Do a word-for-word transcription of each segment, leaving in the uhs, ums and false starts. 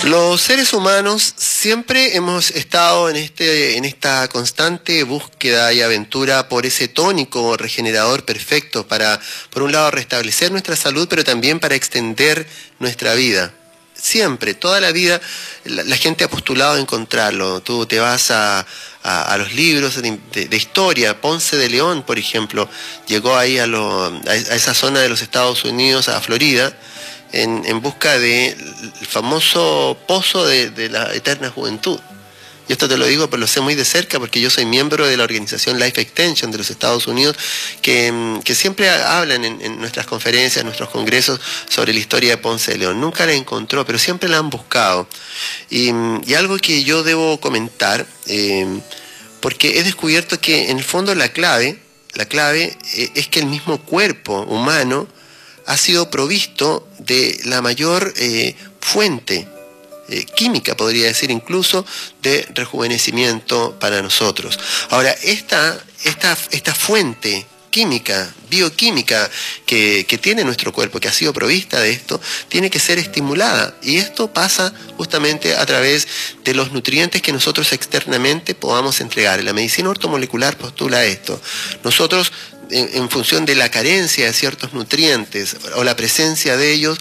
Los seres humanos siempre hemos estado en, este, en esta constante búsqueda y aventura por ese tónico regenerador perfecto para, por un lado, restablecer nuestra salud, pero también para extender nuestra vida. Siempre, toda la vida, la, la gente ha postulado a encontrarlo. Tú te vas a, a, a los libros de, de, de historia. Ponce de León, por ejemplo, llegó ahí a, lo, a, a esa zona de los Estados Unidos, a Florida, En, en busca del famoso pozo de, de la eterna juventud. Y esto te lo digo, pero lo sé muy de cerca porque yo soy miembro de la organización Life Extension de los Estados Unidos, que, que siempre hablan en, en nuestras conferencias, en nuestros congresos, sobre la historia de Ponce de León. Nunca la encontró, pero siempre la han buscado. Y, y algo que yo debo comentar, eh, porque he descubierto que en el fondo la clave, la clave es que el mismo cuerpo humano ha sido provisto de la mayor eh, fuente eh, química, podría decir incluso, de rejuvenecimiento para nosotros. Ahora, esta, esta, esta fuente química, bioquímica que, que tiene nuestro cuerpo, que ha sido provista de esto, tiene que ser estimulada. Y esto pasa justamente a través de los nutrientes que nosotros externamente podamos entregar. La medicina ortomolecular postula esto. Nosotros, en, en función de la carencia de ciertos nutrientes o la presencia de ellos,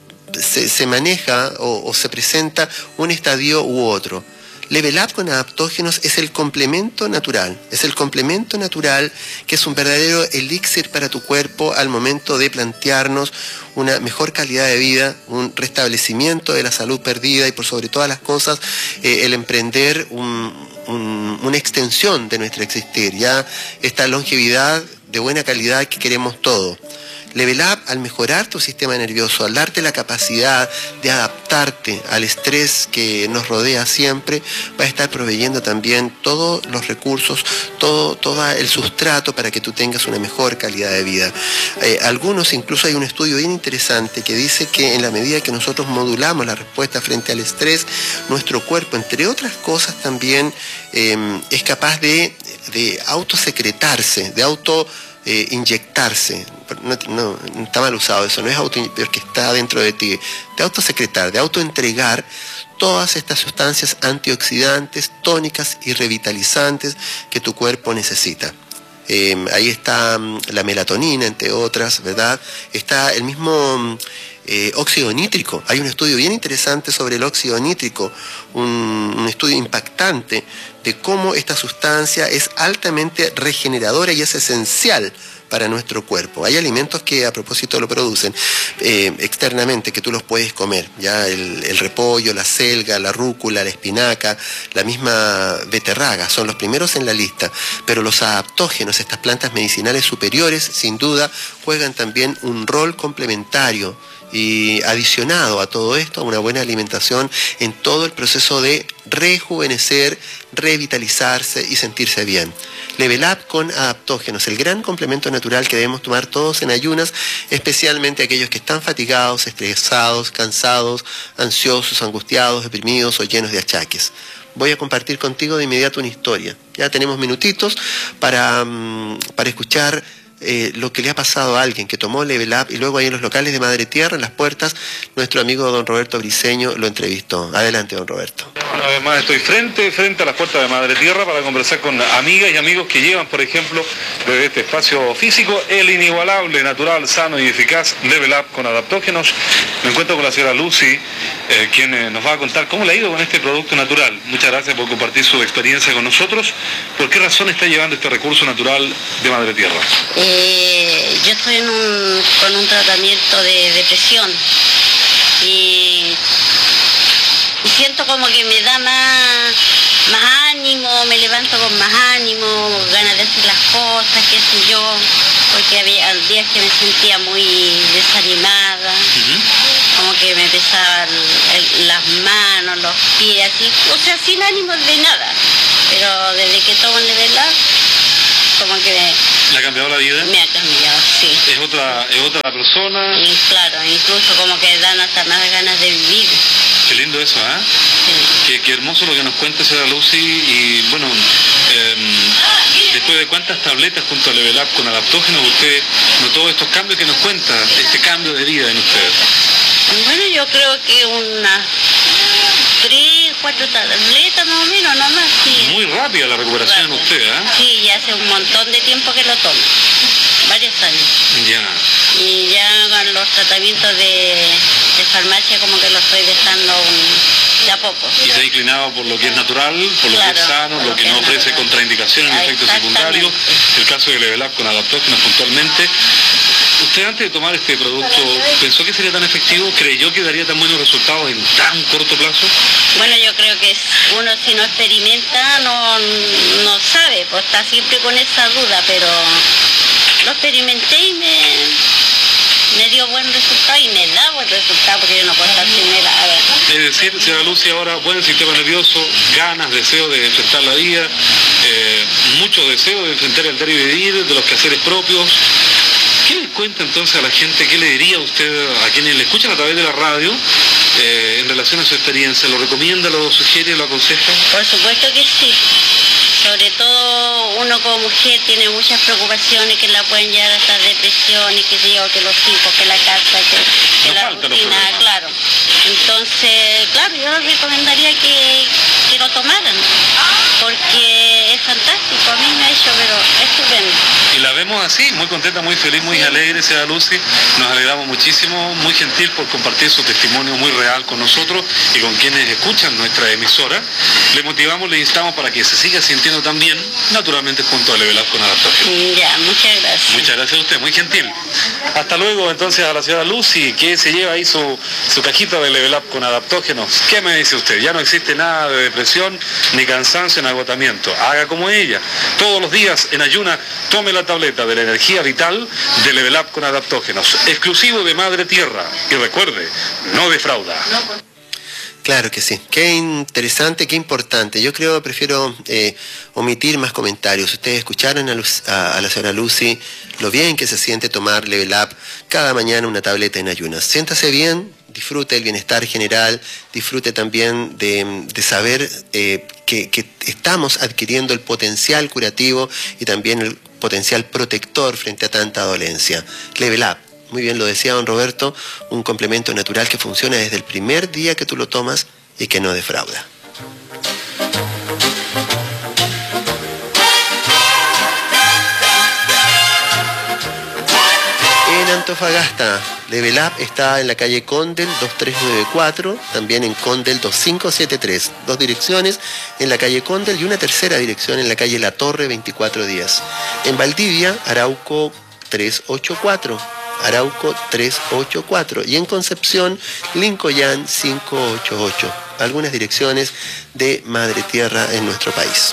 se, se maneja o, o se presenta un estadio u otro. Level Up con adaptógenos es el complemento natural, es el complemento natural que es un verdadero elixir para tu cuerpo al momento de plantearnos una mejor calidad de vida, un restablecimiento de la salud perdida y por sobre todas las cosas eh, el emprender un, un, una extensión de nuestro existir, ya esta longevidad de buena calidad que queremos todos. Level Up, al mejorar tu sistema nervioso, al darte la capacidad de adaptarte al estrés que nos rodea siempre, va a estar proveyendo también todos los recursos, todo, todo el sustrato para que tú tengas una mejor calidad de vida. Eh, algunos, incluso hay un estudio bien interesante que dice que en la medida que nosotros modulamos la respuesta frente al estrés, nuestro cuerpo, entre otras cosas, también eh, es capaz de, de autosecretarse, de auto Eh, inyectarse. No, no, está mal usado eso, no es auto, porque está dentro de ti, de autosecretar, de autoentregar todas estas sustancias antioxidantes, tónicas y revitalizantes que tu cuerpo necesita. Eh, ahí está la melatonina, entre otras, ¿verdad? Está el mismo eh, óxido nítrico. Hay un estudio bien interesante sobre el óxido nítrico, un, un estudio impactante de cómo esta sustancia es altamente regeneradora y es esencial para nuestro cuerpo. Hay alimentos que a propósito lo producen eh, externamente, que tú los puedes comer, ya el, el repollo, la selga, la rúcula, la espinaca, la misma beterraga, son los primeros en la lista, pero los adaptógenos, estas plantas medicinales superiores, sin duda, juegan también un rol complementario y adicionado a todo esto, a una buena alimentación en todo el proceso de rejuvenecer, revitalizarse y sentirse bien. Level Up con adaptógenos, el gran complemento natural que debemos tomar todos en ayunas, especialmente aquellos que están fatigados, estresados, cansados, ansiosos, angustiados, deprimidos o llenos de achaques. Voy a compartir contigo de inmediato una historia. Ya tenemos minutitos para, um, para escuchar Eh, lo que le ha pasado a alguien que tomó Level Up y luego ahí en los locales de Madre Tierra, en las puertas, nuestro amigo don Roberto Briceño lo entrevistó. Adelante, don Roberto. Una vez más estoy frente, frente a las puertas de Madre Tierra para conversar con amigas y amigos que llevan, por ejemplo, desde este espacio físico, el inigualable, natural, sano y eficaz Level Up con adaptógenos. Me encuentro con la señora Lucy, eh, quien eh, nos va a contar cómo le ha ido con este producto natural. Muchas gracias por compartir su experiencia con nosotros. ¿Por qué razón está llevando este recurso natural de Madre Tierra? Eh, yo estoy en un, con un tratamiento de depresión y, y siento como que me da más, más ánimo, me levanto con más ánimo, ganas de hacer las cosas, qué sé yo, porque había días que me sentía muy desanimada, uh-huh. Como que me pesaban el, las manos, los pies, así, o sea, sin ánimo de nada, pero desde que tomo el Level Up, como que me... ¿Le ha cambiado la vida? Me ha cambiado, sí. ¿Es otra, es otra persona? Y claro, incluso como que dan hasta más ganas de vivir. Qué lindo eso, ¿eh? Sí. Qué, qué hermoso lo que nos cuenta señora Lucy. Y bueno, eh, después de cuántas tabletas junto a Level Up con adaptógenos, usted notó estos cambios que nos cuenta, este cambio de vida en usted. Bueno, yo creo que unas cuatro tabletas más o menos, no más. Sí. Muy rápida la recuperación en usted, ¿eh? Sí, ya hace un montón de tiempo que lo tomo, varios años. Ya. Y ya con los tratamientos de, de farmacia como que lo estoy dejando un, de a poco. Y se ha inclinado por lo que es natural, por lo Claro, que es sano, lo que, que no ofrece natural. Contraindicaciones ni efectos secundarios. El caso de Level Up con adaptógenos puntualmente. ¿Usted antes de tomar este producto pensó que sería tan efectivo? ¿Creyó que daría tan buenos resultados en tan corto plazo? Bueno, yo creo que uno si no experimenta no, no sabe, pues está siempre con esa duda, pero lo experimenté y me, me dio buen resultado y me da buen resultado porque yo no puedo estar sin él. A ver. Es decir, señora Lucy, ahora buen sistema nervioso, ganas, deseo de enfrentar la vida, eh, mucho deseo de enfrentar el diario vivir, de los quehaceres propios. ¿Qué le cuenta entonces a la gente? ¿Qué le diría a usted a quienes le escuchan a través de la radio eh, en relación a su experiencia? ¿Lo recomienda, lo sugiere, lo aconseja? Por supuesto que sí. Sobre todo uno como mujer tiene muchas preocupaciones que la pueden llevar a estas depresiones, que sé yo, que los hijos, que la casa, que, que la rutina, claro. Entonces, claro, yo les recomendaría que, que lo tomaran, porque es fantástico, a mí me ha hecho, pero estupendo. Y la vemos así, muy contenta, muy feliz, muy sí. alegre, señora Lucy. Nos alegramos muchísimo, muy gentil por compartir su testimonio muy real con nosotros y con quienes escuchan nuestra emisora. Le motivamos, le instamos para que se siga sintiendo tan bien, naturalmente junto a Level Up con adaptógenos. Ya, muchas gracias. Muchas gracias a usted, muy gentil. Hasta luego entonces a la señora Lucy, que se lleva ahí su, su cajita de Level Up con adaptógenos. ¿Qué me dice usted? Ya no existe nada de depresión, ni cansancio, ni agotamiento. Haga como ella. Todos los días en ayuna, tome la tableta de la energía vital de Level Up con adaptógenos, exclusivo de Madre Tierra. Y recuerde, no defrauda. Claro que sí. Qué interesante, qué importante. Yo creo, prefiero eh, omitir más comentarios. Ustedes escucharon a, Luz, a, a la señora Lucy lo bien que se siente tomar Level Up cada mañana una tableta en ayunas. Siéntase bien, disfrute el bienestar general, disfrute también de, de saber eh, que, que estamos adquiriendo el potencial curativo y también el potencial protector frente a tanta dolencia. Level Up. Muy bien lo decía don Roberto, un complemento natural que funciona desde el primer día que tú lo tomas y que no defrauda. En Antofagasta, Level Up está en la calle Condel dos tres nueve cuatro, también en Condel dos cinco siete tres, dos direcciones en la calle Condel y una tercera dirección en la calle La Torre veinticuatro Días. En Valdivia, Arauco tres ocho cuatro. Arauco tres ocho cuatro y en Concepción, Lincoln cinco ocho ocho. Algunas direcciones de Madre Tierra en nuestro país.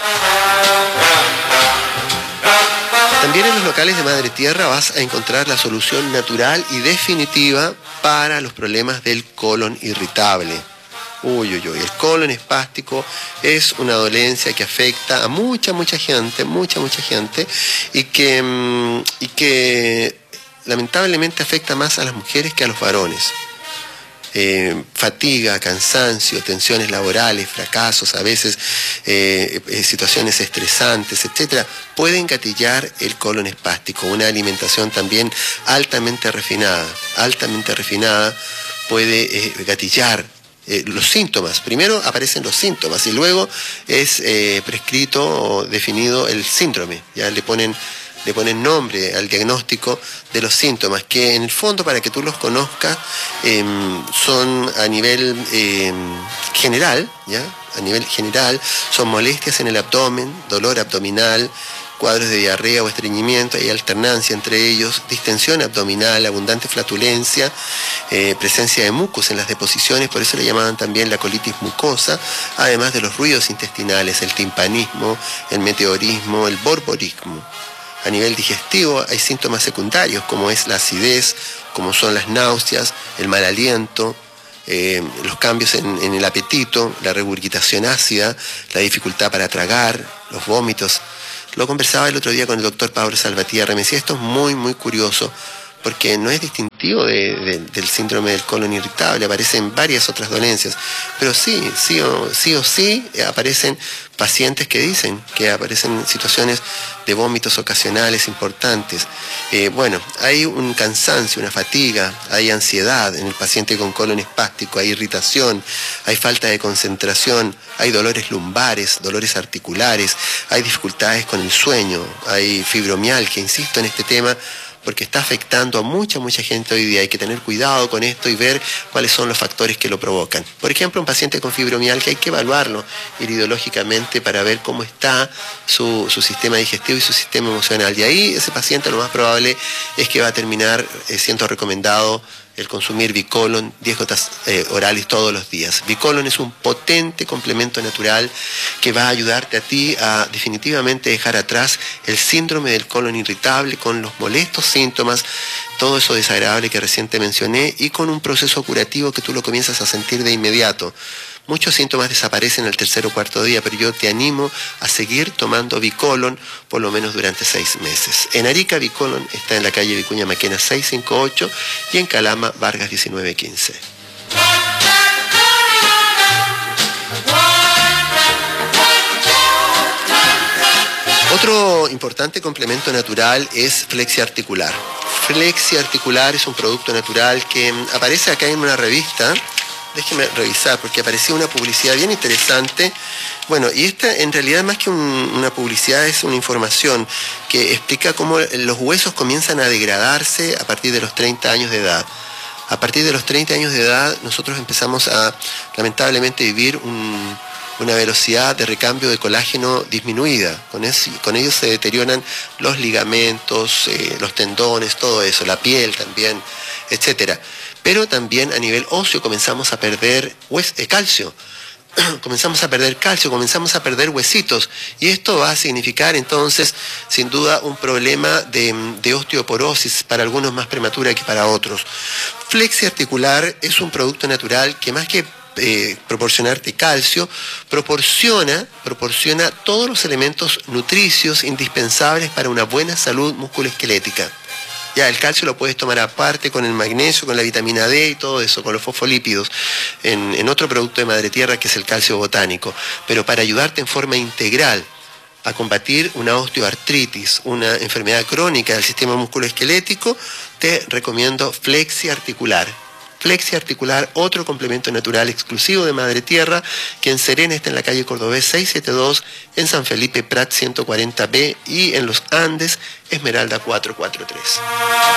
También en los locales de Madre Tierra vas a encontrar la solución natural y definitiva para los problemas del colon irritable. Uy, uy, uy, el colon espástico es una dolencia que afecta a mucha, mucha gente, mucha, mucha gente y que, y que lamentablemente afecta más a las mujeres que a los varones. Eh, fatiga, cansancio, tensiones laborales, fracasos, a veces eh, eh, situaciones estresantes, etcétera, pueden gatillar el colon espástico. Una alimentación también altamente refinada, altamente refinada puede eh, gatillar eh, los síntomas. Primero aparecen los síntomas y luego es eh, prescrito o definido el síndrome. Ya le ponen le ponen nombre al diagnóstico de los síntomas, que en el fondo, para que tú los conozcas, eh, son a nivel eh, general, ¿ya? A nivel general, son molestias en el abdomen, dolor abdominal, cuadros de diarrea o estreñimiento, hay alternancia entre ellos, distensión abdominal, abundante flatulencia, eh, presencia de mucos en las deposiciones, por eso le llamaban también la colitis mucosa, además de los ruidos intestinales, el timpanismo, el meteorismo, el borborismo. A nivel digestivo hay síntomas secundarios como es la acidez, como son las náuseas, el mal aliento, eh, los cambios en, en el apetito, la regurgitación ácida, la dificultad para tragar, los vómitos. Lo conversaba el otro día con el doctor Pablo Salvatierra, me decía, esto es muy, muy curioso, porque no es distintivo de, de, del síndrome del colon irritable, aparecen varias otras dolencias, pero sí, sí o sí, o sí aparecen pacientes que dicen que aparecen situaciones de vómitos ocasionales importantes. Eh, bueno, hay un cansancio, una fatiga, hay ansiedad en el paciente con colon espástico, hay irritación, hay falta de concentración, hay dolores lumbares, dolores articulares, hay dificultades con el sueño, hay fibromialgia, insisto en este tema, porque está afectando a mucha, mucha gente hoy día. Hay que tener cuidado con esto y ver cuáles son los factores que lo provocan. Por ejemplo, un paciente con fibromialgia hay que evaluarlo iridológicamente para ver cómo está su, su sistema digestivo y su sistema emocional. Y ahí ese paciente lo más probable es que va a terminar eh, siendo recomendado el consumir Bicolon, diez gotas eh, orales todos los días. Bicolon es un potente complemento natural que va a ayudarte a ti a definitivamente dejar atrás el síndrome del colon irritable con los molestos síntomas, todo eso desagradable que recién te mencioné, y con un proceso curativo que tú lo comienzas a sentir de inmediato. Muchos síntomas desaparecen al tercer o cuarto día, pero yo te animo a seguir tomando Bicolon por lo menos durante seis meses. En Arica, Bicolon está en la calle Vicuña Maquena seiscientos cincuenta y ocho y en Calama, Vargas diecinueve quince. Otro importante complemento natural es Flexiarticular. Flexiarticular es un producto natural que aparece acá en una revista. Déjeme revisar, porque apareció una publicidad bien interesante. Bueno, y esta en realidad más que un, una publicidad es una información que explica cómo los huesos comienzan a degradarse a partir de los treinta años de edad. A partir de los treinta años de edad nosotros empezamos a lamentablemente vivir un, una velocidad de recambio de colágeno disminuida. Con, eso, con ello se deterioran los ligamentos, eh, los tendones, todo eso, la piel también, etcétera. Pero también a nivel óseo comenzamos a perder hues eh, calcio, comenzamos a perder calcio, comenzamos a perder huesitos, y esto va a significar entonces, sin duda, un problema de, de osteoporosis, para algunos más prematura que para otros. Flexiarticular es un producto natural que más que eh, proporcionarte calcio, proporciona, proporciona todos los elementos nutricios indispensables para una buena salud musculoesquelética. Ya, el calcio lo puedes tomar aparte con el magnesio, con la vitamina D y todo eso, con los fosfolípidos, en, en otro producto de madre tierra que es el calcio botánico. Pero para ayudarte en forma integral a combatir una osteoartritis, una enfermedad crónica del sistema musculoesquelético, te recomiendo Flexiarticular. Flexiarticular, otro complemento natural exclusivo de madre tierra, que en Serena está en la calle Cordobés seiscientos setenta y dos, en San Felipe Prat ciento cuarenta B y en los Andes Esmeralda cuatrocientos cuarenta y tres.